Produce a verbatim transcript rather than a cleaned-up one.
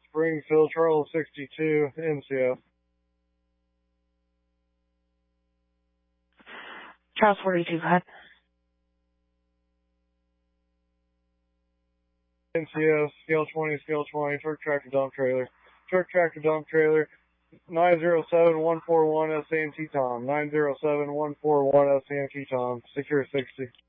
Springfield, Charles sixty-two, N C S. Charles forty-two, go ahead. N C S, scale twenty, scale twenty, truck tractor dump trailer. Truck tractor dump trailer, nine zero seven one four one S A N T Tom, nine zero seven one four one S A N T Tom, secure sixty.